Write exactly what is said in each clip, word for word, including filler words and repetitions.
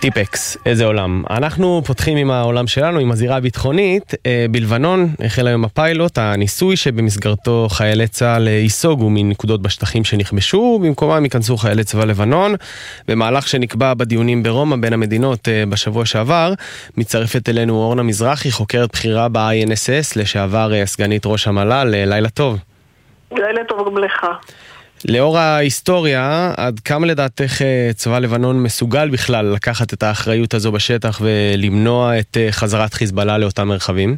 טיפקס, איזה עולם. אנחנו פותחים עם העולם שלנו, עם הזירה הביטחונית. בלבנון החל היום הפיילוט, הניסוי שבמסגרתו חיילי צה"ל ייסוגו מנקודות בשטחים שנכבשו, במקומם ייכנסו חיילי צבא לבנון. במהלך שנקבע בדיונים ברומא בין המדינות בשבוע שעבר, מצטרפת אלינו אורנה מזרחי, חוקרת בחירה ב-איי אן אס אס, לשעבר סגנית ראש המל"ל. לילה טוב. לילה טוב גם לך. לאור ההיסטוריה, עד כמה לדעתך צבא לבנון מסוגל בכלל לקחת את האחריות הזו בשטח ולמנוע את חזרת חיזבאללה לאותם מרחבים?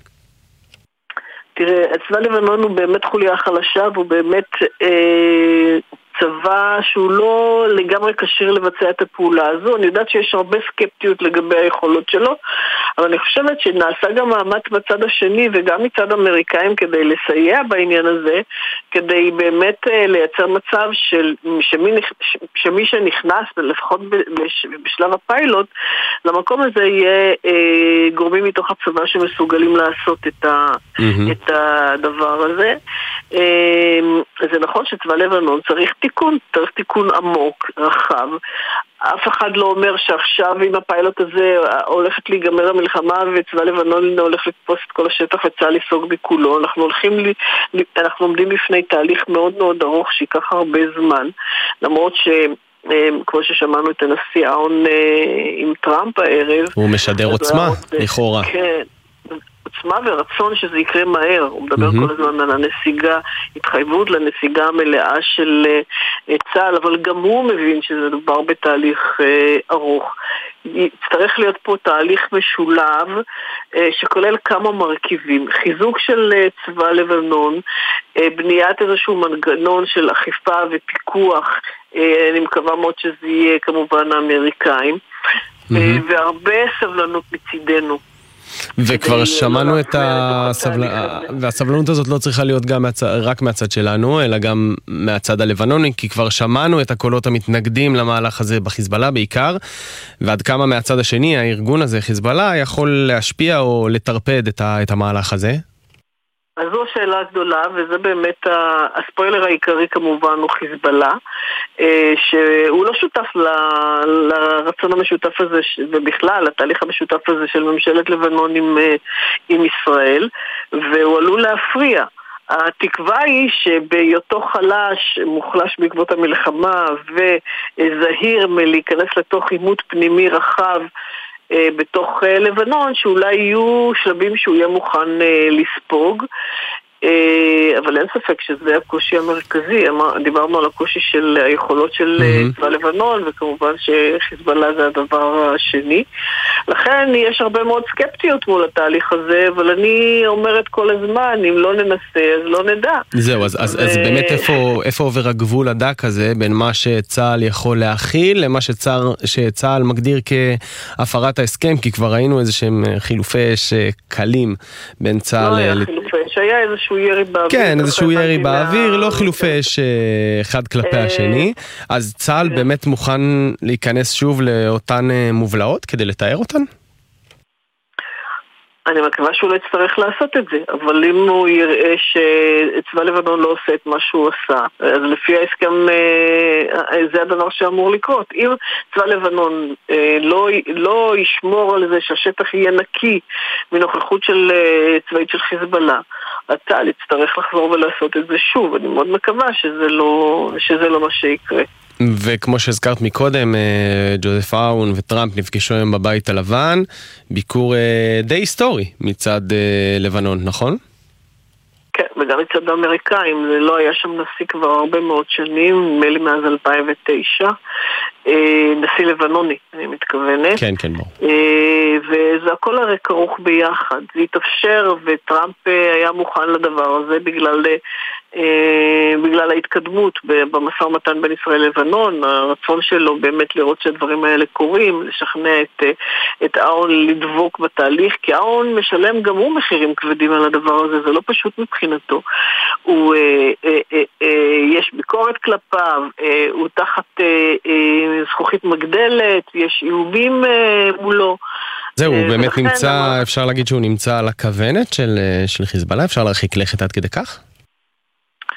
תראה, צבא לבנון הוא באמת חוליה חלשה, והוא באמת אה, צבא שהוא לא לגמרי כשיר לבצע את הפעולה הזו. אני יודעת שיש הרבה סקפטיות לגבי היכולות שלו, אבל אני חושבת שנעשה גם מאמץ בצד השני וגם מצד אמריקאים כדי לסייע בעניין הזה, כדי באמת לייצר מצב של שמי, שמי שנכנס, לפחות בשלב הפיילוט, למקום הזה יהיה אה, גורמים מתוך הצבא שמסוגלים לעשות את, ה, mm-hmm. את הדבר הזה. אה, זה נכון שצבא לבנון צריך תיקון, צריך תיקון עמוק, רחב. אף אחד לא אומר שעכשיו עם הפיילוט הזה הולכת להיגמר המלחמה וצבא לבנון הולך לתפוס את כל השטח וצה"ל לסוג בכולו. אנחנו הולכים, אנחנו עומדים לפני תהליך מאוד מאוד ארוך שיקח הרבה זמן, למרות ש... כמו ששמענו את הנשיא אהרון עם טראמפ הערב, הוא משדר עוצמה, לכאורה. כן, עוצמה ורצון שזה יקרה מהר. הוא מדבר mm-hmm. כל הזמן על הנסיגה, התחייבות לנסיגה המלאה של uh, צה"ל, אבל גם הוא מבין שזה דבר בתהליך uh, ארוך. יצטרך להיות פה תהליך משולב uh, שכולל כמה מרכיבים. חיזוק של uh, צבא לבנון, uh, בניית איזשהו מנגנון של אכיפה ופיקוח, uh, אני מקווה מאוד שזה יהיה כמובן האמריקאים, mm-hmm. uh, והרבה סבלנות מצידנו. וכבר שמענו את הסבלנות, והסבלנות הזאת לא צריכה להיות גם רק מהצד שלנו, אלא גם מהצד הלבנוני, כי כבר שמענו את הקולות המתנגדים למהלך הזה בחיזבאללה בעיקר, ועד כמה מהצד השני, הארגון הזה, חיזבאללה, יכול להשפיע או לטרפד את המהלך הזה? אז זו השאלה הגדולה, וזה באמת הספוילר העיקרי כמובן הוא חיזבאללה, שהוא לא שותף ל- לרצון המשותף הזה, ובכלל לתהליך המשותף הזה של ממשלת לבנון עם, עם ישראל, והוא עלול להפריע. התקווה היא שבהיותו חלש, מוחלש בעקבות המלחמה, וזהיר מלהיכנס לתוך עימות פנימי רחב, בתוך לבנון, שאולי יהיו שלבים שהוא יהיה מוכן לספוג, אבל אין ספק שזה הקושי המרכזי. דיברנו על הקושי של היכולות של צבא לבנון, וכמובן שחיזבאללה זה הדבר השני. לכן יש הרבה מאוד סקפטיות מול התהליך הזה, אבל אני אומרת כל הזמן, אם לא ננסה, אז לא נדע. זהו, אז, אז, אז באמת איפה, איפה עובר הגבול הדק הזה, בין מה שצה"ל יכול להכיל, למה שצה"ל, שצה"ל מגדיר כהפרת ההסכם, כי כבר ראינו איזה שהם חילופי אש קלים בין צה"ל... לא היה חילופי אש, היה איזשהו ירי באוויר. כן, איזשהו ירי באוויר, לא חילופי אש אחד כלפי השני. אז צה"ל באמת מוכן להיכנס שוב לאותן מובלעות כדי לתאר אותן? אני מקווה שהוא לא יצטרך לעשות את זה, אבל אם הוא יראה שצבא לבנון לא עושה את מה שהוא עשה, אז לפי ההסכם זה הדבר שאמור לקרות. אם צבא לבנון לא, לא ישמור על זה שהשטח יהיה נקי מנוכחות של צבאית של חיזבאללה, הצה"ל יצטרך לחזור ולעשות את זה שוב. אני מאוד מקווה שזה לא, שזה לא מה שיקרה. וכמו שהזכרת מקודם, ג'וזף אהרון וטראמפ נפגשו היום בבית הלבן, ביקור די היסטורי מצד לבנון, נכון? כן, וגם מצד האמריקאים. זה לא היה שם נשיא כבר הרבה מאוד שנים, נדמה לי מאז אלפיים ותשע, נשיא לבנוני, אני מתכוונת. כן, כן, בוא. וזה הכל הרי כרוך ביחד. זה התאפשר, וטראמפ היה מוכן לדבר הזה בגלל... בגלל ההתקדמות במשא ומתן בין ישראל לבנון, הרצון שלו באמת לראות שהדברים האלה קורים, לשכנע את, את אהרון לדבוק בתהליך, כי אהרון משלם גם הוא מחירים כבדים על הדבר הזה, זה לא פשוט מבחינתו. הוא, אה, אה, אה, אה, יש ביקורת כלפיו, אה, הוא תחת אה, אה, זכוכית מגדלת, יש איומים אה, מולו. זהו, הוא באמת נמצא, אפשר להגיד שהוא נמצא על הכוונת של, של חיזבאללה, אפשר להרחיק לכת עד כדי כך?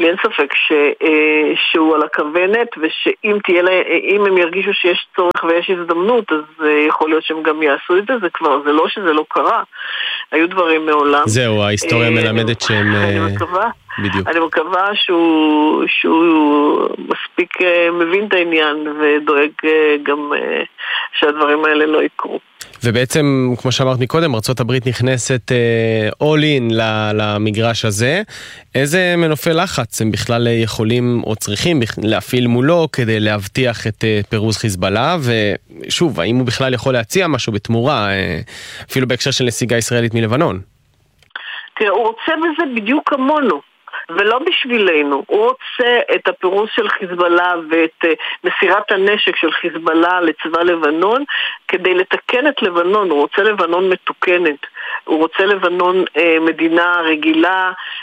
לי אין ספק ש, שהוא על הכוונת, ושאם תהיה לה, אם הם ירגישו שיש צורך ויש הזדמנות, אז יכול להיות שהם גם יעשו את זה. זה כבר, זה לא שזה לא קרה. היו דברים מעולם. זהו, ההיסטוריה מלמדת שהם... אני מקווה. בדיוק. אני מקווה שהוא, שהוא מספיק מבין את העניין ודואג גם שהדברים האלה לא יקרו. ובעצם, כמו שאמרת מקודם, ארצות הברית נכנסת all in למגרש הזה. איזה מנופי לחץ הם בכלל יכולים או צריכים להפעיל מולו כדי להבטיח את פירוז חיזבאללה? ושוב, האם הוא בכלל יכול להציע משהו בתמורה, אפילו בהקשר של נסיגה ישראלית מלבנון? תראה, הוא רוצה בזה בדיוק כמונו. ולא בשבילנו, הוא רוצה את הפירוס של חיזבאללה ואת מסירת הנשק של חיזבאללה לצבא לבנון כדי לתקן את לבנון. הוא רוצה לבנון מתוקנת, הוא רוצה לבנון אה, מדינה רגילה